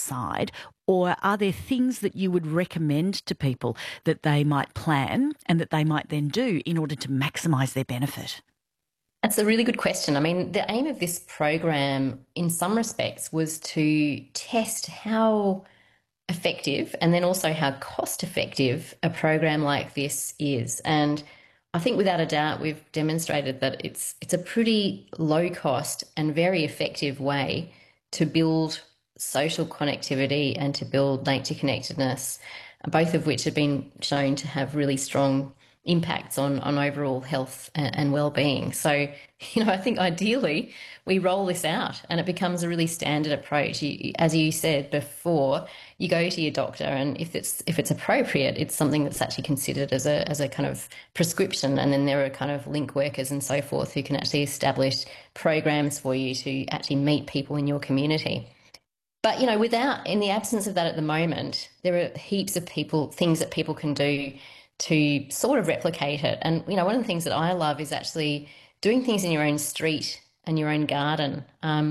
outside, or are there things that you would recommend to people that they might plan and that they might then do in order to maximise their benefit? That's a really good question. I mean, the aim of this program, in some respects, was to test how effective and then also how cost effective a program like this is. And I think without a doubt, we've demonstrated that it's a pretty low cost and very effective way to build social connectivity and to build nature connectedness, both of which have been shown to have really strong impacts on overall health and well-being. So, I think ideally we roll this out and it becomes a really standard approach. As you said before, you go to your doctor, and if it's appropriate, it's something that's actually considered as a kind of prescription, and then there are kind of link workers and so forth who can actually establish programs for you to actually meet people in your community. But in the absence of that at the moment, there are heaps of things that people can do to sort of replicate it. And one of the things that I love is actually doing things in your own street and your own garden.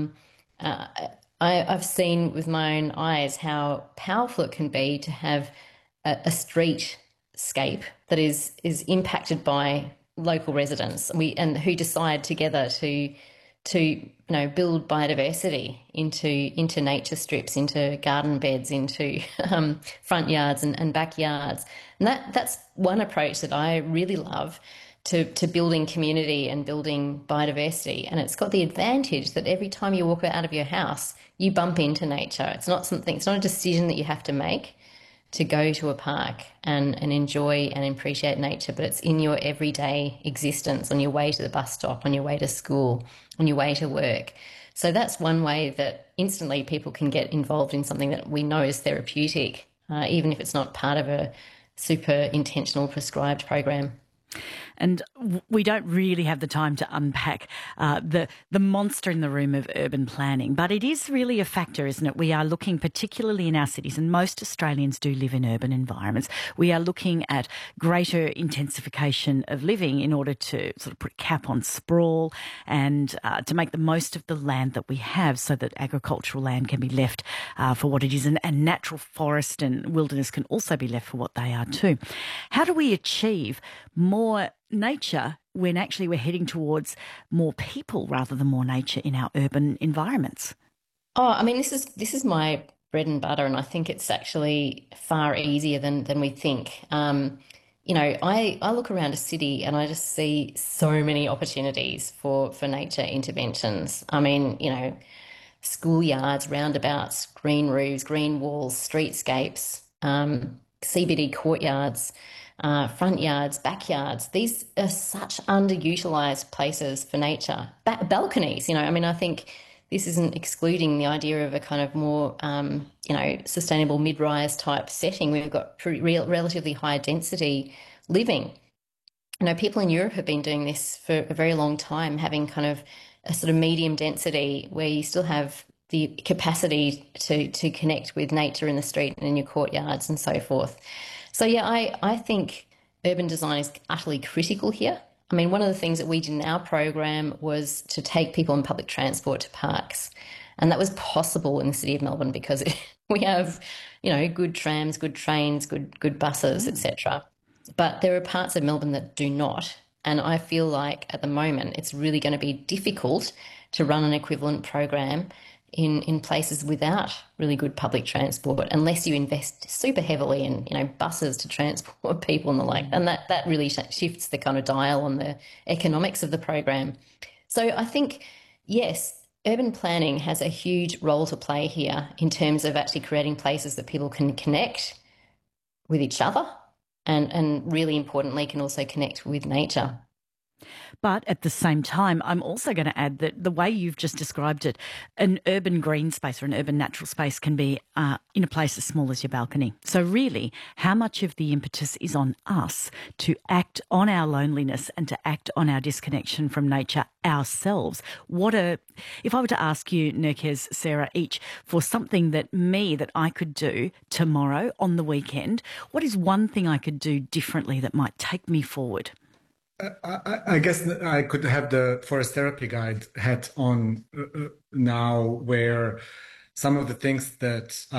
I've seen with my own eyes how powerful it can be to have a streetscape that is impacted by local residents and who decide together to build biodiversity into nature strips, into garden beds, into front yards and backyards. And that's one approach that I really love to building community and building biodiversity. And it's got the advantage that every time you walk out of your house, you bump into nature. It's not a decision that you have to make to go to a park and enjoy and appreciate nature, but it's in your everyday existence, on your way to the bus stop, on your way to school, on your way to work. So that's one way that instantly people can get involved in something that we know is therapeutic, even if it's not part of a super intentional prescribed program. And we don't really have the time to unpack the monster in the room of urban planning, but it is really a factor, isn't it? We are looking, particularly in our cities, and most Australians do live in urban environments, we are looking at greater intensification of living in order to sort of put a cap on sprawl and to make the most of the land that we have so that agricultural land can be left for what it is, and natural forest and wilderness can also be left for what they are too. How do we achieve more nature when actually we're heading towards more people rather than more nature in our urban environments? Oh, I mean, this is my bread and butter, and I think it's actually far easier than we think. I look around a city and I just see so many opportunities for nature interventions. I mean, schoolyards, roundabouts, green roofs, green walls, streetscapes, CBD courtyards, front yards, backyards. These are such underutilized places for nature. Balconies, I think this isn't excluding the idea of a kind of more, sustainable mid-rise type setting. We've got relatively high density living. People in Europe have been doing this for a very long time, having kind of a sort of medium density where you still have the capacity to connect with nature in the street and in your courtyards and so forth. So, yeah, I think urban design is utterly critical here. I mean, one of the things that we did in our program was to take people on public transport to parks. And that was possible in the city of Melbourne because we have, good trams, good trains, good buses, etc. But there are parts of Melbourne that do not. And I feel like at the moment it's really going to be difficult to run an equivalent program in places without really good public transport, unless you invest super heavily in buses to transport people and the like, and that really shifts the kind of dial on the economics of the program. So I think, yes, urban planning has a huge role to play here in terms of actually creating places that people can connect with each other and really importantly can also connect with nature. But at the same time, I'm also going to add that the way you've just described it, an urban green space or an urban natural space can be in a place as small as your balcony. So really, how much of the impetus is on us to act on our loneliness and to act on our disconnection from nature ourselves? If I were to ask you, Nerkez, Sarah, each, for something that I could do tomorrow on the weekend, what is one thing I could do differently that might take me forward? I guess I could have the forest therapy guide hat on now, where some of the things that